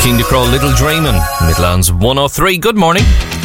Gene DeCrow, Little Dreamin', Midlands 103. Good morning.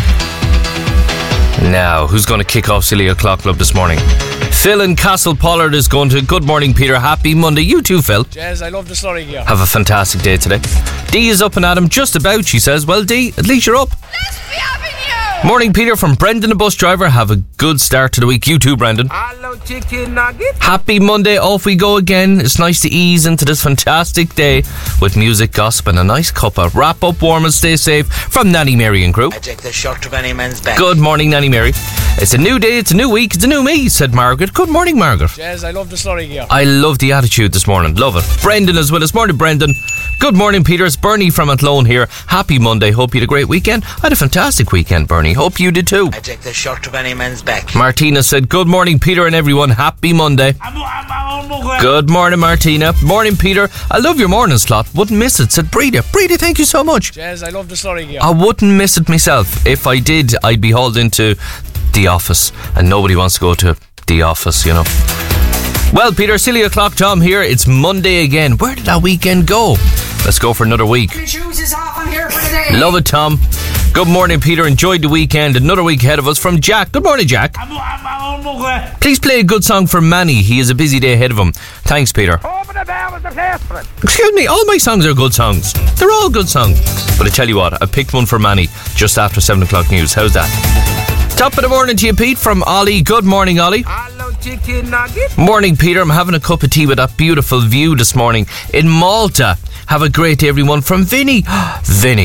Now, who's going to kick off Silly O'Clock Club this morning? Phil in Castle Pollard is going to. Good morning, Peter. Happy Monday. You too, Phil. Jez, I love the slurry gear. Have a fantastic day today. Dee is up and at him just about, she says. Well, Dee, at least you're up. Let's be having you. Morning, Peter, from Brendan, the bus driver. Have a good start to the week. You too, Brendan. Hello, chicken nugget. Happy Monday. Off we go again. It's nice to ease into this fantastic day with music, gossip and a nice cuppa. Wrap up warm and stay safe from Nanny Mary and crew. I take the shirt of any man's back. Good morning, Nanny Mary. It's a new day, it's a new week, it's a new me, said Margaret. Good morning, Margaret. Jez, I love the slurry gear. I love the attitude this morning. Love it. Brendan is with us. Morning, Brendan. Good morning, Peter. It's Bernie from Athlone here. Happy Monday. Hope you had a great weekend. I had a fantastic weekend, Bernie. Hope you did too. I take the shirt of any man's back. Martina said, good morning, Peter and everyone. Happy Monday. Good morning, Martina. Morning, Peter. I love your morning slot. Wouldn't miss it, said Breda. Breda, thank you so much. Jez, I love the slurry gear. I wouldn't miss it myself. If I did, I'd be hauled into the office. And nobody wants to go to the office, you know. Well, Peter, Silly O'Clock Tom here. It's Monday again. Where did that weekend go? Let's go for another week. Your shoes is off. I'm here for the day. Love it, Tom. Good morning, Peter. Enjoyed the weekend. Another week ahead of us from Jack. Good morning, Jack. Please play a good song for Manny. He has a busy day ahead of him. Thanks, Peter. Open the bell with the place for it. Excuse me, all my songs are good songs. They're all good songs. But I tell you what, I picked one for Manny just after 7 o'clock news. How's that? Top of the morning to you, Pete, from Ollie. Good morning, Ollie. Hello, chicken nugget. Morning, Morning, Peter. I'm having a cup of tea with that beautiful view this morning in Malta. Have a great day, everyone. From Vinny. Vinny.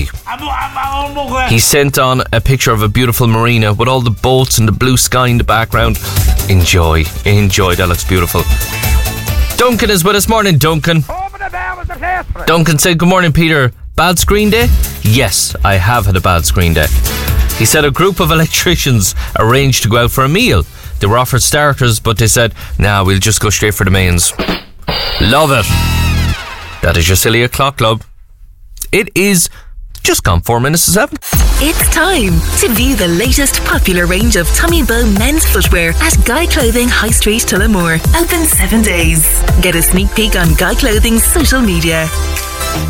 He sent on a picture of a beautiful marina with all the boats and the blue sky in the background. Enjoy. That looks beautiful. Duncan is with us. Morning, Duncan. Open the bell with the place for it. Duncan said, good morning, Peter. Bad screen day? Yes, I have had a bad screen day. He said a group of electricians arranged to go out for a meal. They were offered starters, but they said, nah, we'll just go straight for the mains. Love it. That is your Silly O'Clock Club. It is just gone 4 minutes to 7. It's time to view the latest popular range of Tommy Bow men's footwear at Guy Clothing High Street, Tullamore. Open 7 days. Get a sneak peek on Guy Clothing's social media.